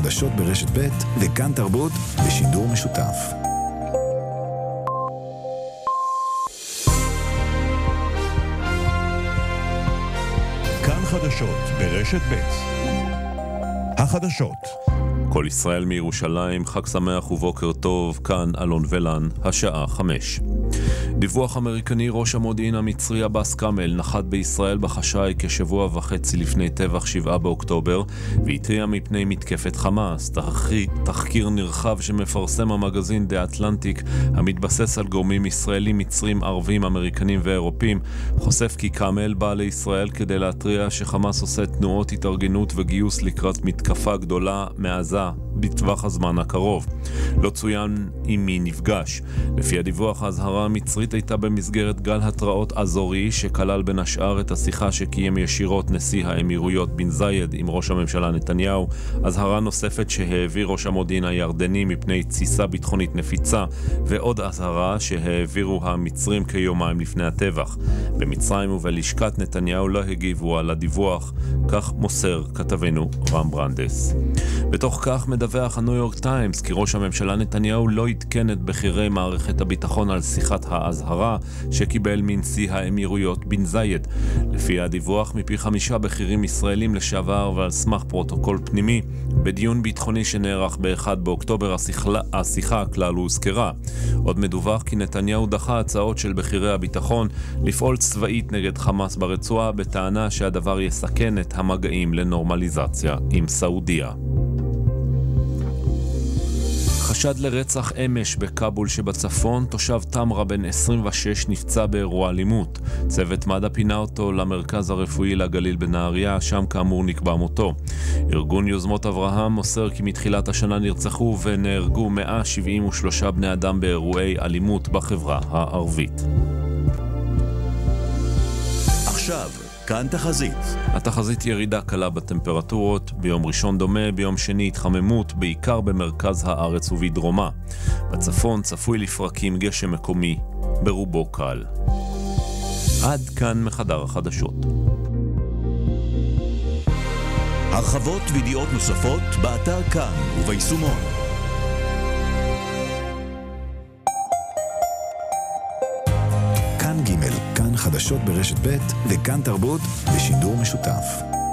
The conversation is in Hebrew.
חדשות ברשת ב' וכאן תרבות בשידור משותף. כאן חדשות ברשת ב'. החדשות. כל ישראל מירושלים, חג שמח ובוקר טוב, כאן אלון ולן, השעה 5. דיווח אמריקני, ראש המודיעין המצרי עבאס קאמל נחת בישראל בחשאי כשבוע וחצי לפני טבח 7 באוקטובר והתריע מפני מתקפת חמאס. תחקיר נרחב שמפרסם המגזין דה אטלנטיק המתבסס על גורמים ישראלים, מצרים, ערבים, אמריקנים ואירופים חושף כי קאמל בא לישראל כדי להתריע שחמאס עושה תנועות התארגנות וגיוס לקראת מתקפה גדולה מעזה בטווח הזמן הקרוב. לא צוין עם מי נפגש. לפי הדיווח, ההזהרה המצרית הייתה במסגרת גל התראות אזורי שכלל בין השאר את השיחה שקיים ישירות נשיא האמירויות בן זייד עם ראש הממשלה נתניהו, הזהרה נוספת שהעביר ראש המודיעין הירדני מפני תסיסה ביטחונית נפיצה, ועוד הזהרה שהעבירו המצרים כיומיים לפני הטבח. במצרים ובלשכת נתניהו לא הגיבו על הדיווח, כך מוסר כתבנו רם ברנדס. בתוך כך מדווח הניו יורק טיימס כי ראש הממשלה נתניהו לא עדכן את בכירי מערכת הביטחון על שיחת ההזהרה שקיבל מנשיא האמירויות בן זייד. לפי הדיווח, מפי 5 בכירים ישראלים לשעבר ועל סמך פרוטוקול פנימי, בדיון ביטחוני שנערך ב-1 באוקטובר השיחה כלל הוזכרה. עוד מדווח כי נתניהו דחה הצעות של בכירי הביטחון לפעול צבאית נגד חמאס ברצועה בטענה שהדבר יסכן את המגעים לנורמליזציה עם סעודיה. חשד לרצח אמש בקאבול שבצפון, תושב תמרה בן 26 נפצע באירוע אלימות. צוות מד"א פינה אותו למרכז הרפואי לגליל בנהריה, שם כאמור נקבע מותו. ארגון יוזמות אברהם מוסר כי מתחילת השנה נרצחו ונהרגו 173 בני אדם באירועי אלימות בחברה הערבית. עכשיו כאן תחזית. התחזית ירידה קלה בטמפרטורות, ביום ראשון דומה, ביום שני התחממות, בעיקר במרכז הארץ ובדרומה. בצפון צפוי לפרקים גשם מקומי, ברובו קל. עד כאן מחדר החדשות. הרחבות וידיעות נוספות באתר כאן וביישומון. כאן ג', כאן חדשות ברשת ב' וכאן תרבות בשידור משותף.